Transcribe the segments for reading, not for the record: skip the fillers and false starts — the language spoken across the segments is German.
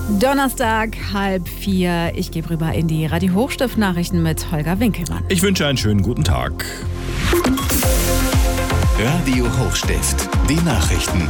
Donnerstag, 3:30. Ich gebe rüber in die Radio Hochstift-Nachrichten mit Holger Winkelmann. Ich wünsche einen schönen guten Tag. Radio Hochstift, die Nachrichten.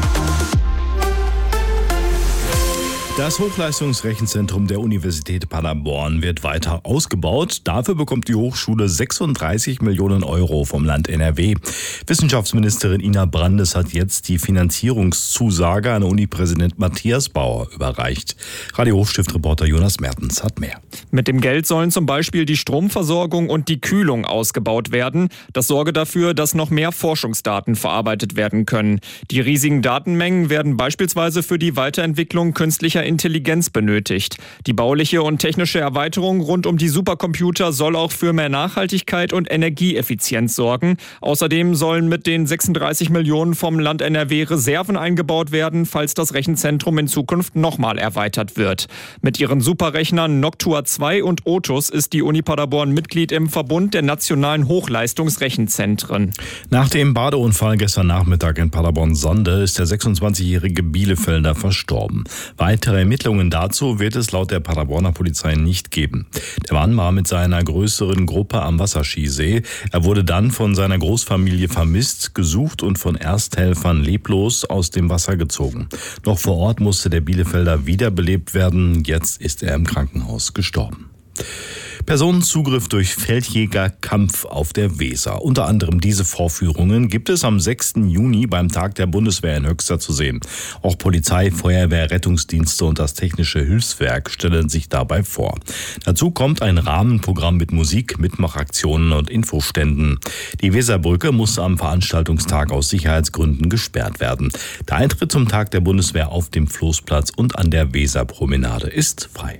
Das Hochleistungsrechenzentrum der Universität Paderborn wird weiter ausgebaut. Dafür bekommt die Hochschule 36 Millionen Euro vom Land NRW. Wissenschaftsministerin Ina Brandes hat jetzt die Finanzierungszusage an Uni-Präsident Matthias Bauer überreicht. Radio Hochstift-Reporter Jonas Mertens hat mehr. Mit dem Geld sollen zum Beispiel die Stromversorgung und die Kühlung ausgebaut werden. Das sorge dafür, dass noch mehr Forschungsdaten verarbeitet werden können. Die riesigen Datenmengen werden beispielsweise für die Weiterentwicklung künstlicher Intelligenz benötigt. Die bauliche und technische Erweiterung rund um die Supercomputer soll auch für mehr Nachhaltigkeit und Energieeffizienz sorgen. Außerdem sollen mit den 36 Millionen vom Land NRW Reserven eingebaut werden, falls das Rechenzentrum in Zukunft nochmal erweitert wird. Mit ihren Superrechnern Noctua 2 und Otus ist die Uni Paderborn Mitglied im Verbund der nationalen Hochleistungsrechenzentren. Nach dem Badeunfall gestern Nachmittag in Paderborn-Sonde ist der 26-jährige Bielefelder verstorben. Weitere Ermittlungen dazu wird es laut der Paderborner Polizei nicht geben. Der Mann war mit seiner größeren Gruppe am Wasserskisee. Er wurde dann von seiner Großfamilie vermisst, gesucht und von Ersthelfern leblos aus dem Wasser gezogen. Noch vor Ort musste der Bielefelder wiederbelebt werden. Jetzt ist er im Krankenhaus gestorben. Personenzugriff durch Feldjägerkampf auf der Weser. Unter anderem diese Vorführungen gibt es am 6. Juni beim Tag der Bundeswehr in Höxter zu sehen. Auch Polizei, Feuerwehr, Rettungsdienste und das Technische Hilfswerk stellen sich dabei vor. Dazu kommt ein Rahmenprogramm mit Musik, Mitmachaktionen und Infoständen. Die Weserbrücke muss am Veranstaltungstag aus Sicherheitsgründen gesperrt werden. Der Eintritt zum Tag der Bundeswehr auf dem Floßplatz und an der Weserpromenade ist frei.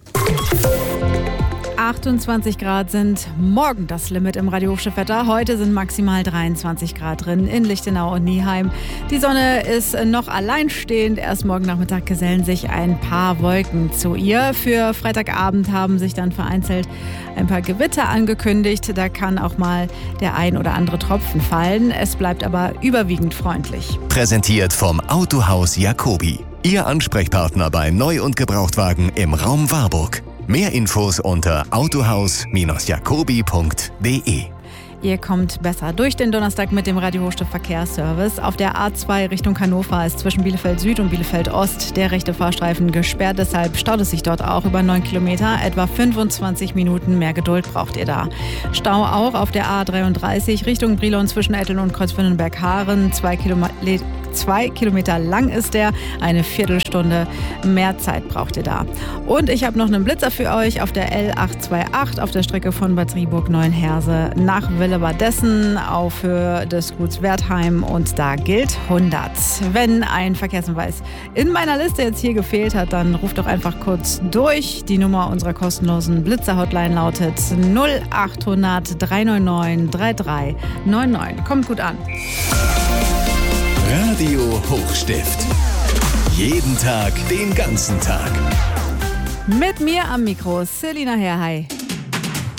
28 Grad sind morgen das Limit im Radio Hochstift-Wetter. Heute sind maximal 23 Grad drin in Lichtenau und Nieheim. Die Sonne ist noch alleinstehend. Erst morgen Nachmittag gesellen sich ein paar Wolken zu ihr. Für Freitagabend haben sich dann vereinzelt ein paar Gewitter angekündigt. Da kann auch mal der ein oder andere Tropfen fallen. Es bleibt aber überwiegend freundlich. Präsentiert vom Autohaus Jacobi. Ihr Ansprechpartner bei Neu- und Gebrauchtwagen im Raum Warburg. Mehr Infos unter autohaus-jacobi.de. Ihr kommt besser durch den Donnerstag mit dem Radio Hochstift Verkehrsservice. Auf der A2 Richtung Hannover ist zwischen Bielefeld Süd und Bielefeld Ost der rechte Fahrstreifen gesperrt. Deshalb staut es sich dort auch über 9 Kilometer. Etwa 25 Minuten mehr Geduld braucht ihr da. Stau auch auf der A33 Richtung Brilon zwischen Etteln und Kreuzwindenberg-Haaren. 2 Kilometer lang ist der. Eine Viertelstunde mehr Zeit braucht ihr da. Und ich habe noch einen Blitzer für euch auf der L828 auf der Strecke von Bad Driburg-Neuenherse nach Willebadessen auf Höhe des Guts Wertheim und da gilt 100. Wenn ein Verkehrshinweis in meiner Liste jetzt hier gefehlt hat, dann ruft doch einfach kurz durch. Die Nummer unserer kostenlosen Blitzer-Hotline lautet 0800 399 3399. Kommt gut an. Radio Hochstift. Jeden Tag, den ganzen Tag. Mit mir am Mikro, Selina Herrhey.